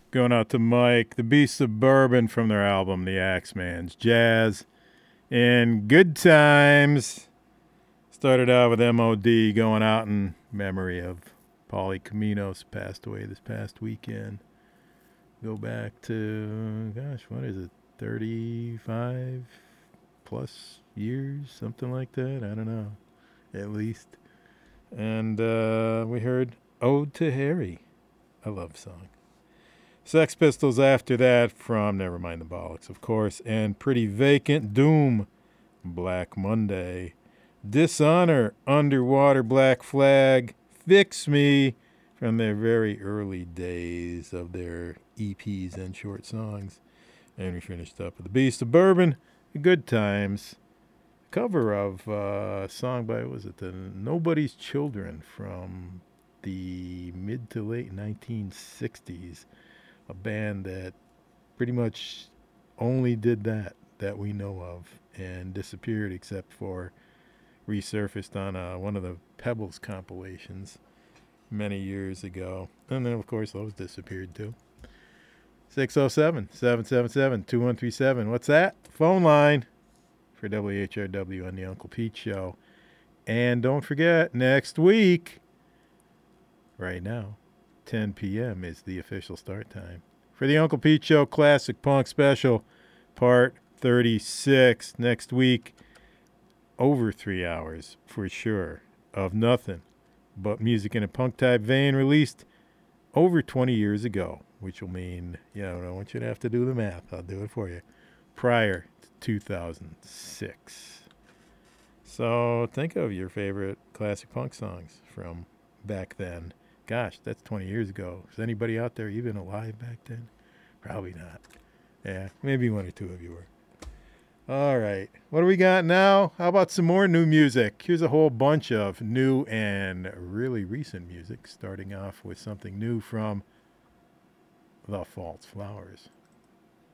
Going out to Mike, the Beast of Bourbon from their album, The Axeman's Jazz. And Good Times started out with MOD going out in memory of Paulie Caminos, passed away this past weekend. Go back to, gosh, what is it, 35 plus years, something like that? I don't know, at least. And we heard Ode to Harry, a love song. Sex Pistols after that from Nevermind the Bollocks, of course, and Pretty Vacant, Doom, Black Monday, Dishonor, Underwater, Black Flag, Fix Me from their very early days of their EPs and short songs. And we finished up with The Beast of Bourbon, Good Times, cover of a song by, what was it, the Nobody's Children from the mid to late 1960s. A band that pretty much only did that we know of and disappeared except for resurfaced on one of the Pebbles compilations many years ago. And then, of course, those disappeared too. 607 777 2137. What's that? Phone line for WHRW on the Uncle Pete Show. And don't forget, next week, right now, 10 p.m. is the official start time for the Uncle Pete Show Classic Punk Special, Part 36. Next week, over 3 hours for sure of nothing but music in a punk type vein, released over 20 years ago, which will mean, I don't want you to have to do the math. I'll do it for you. Prior to 2006. So think of your favorite classic punk songs from back then. Gosh, that's 20 years ago. Is anybody out there even alive back then? Probably not. Yeah, maybe one or two of you were. All right. What do we got now? How about some more new music? Here's a whole bunch of new and really recent music, starting off with something new from The False Flowers.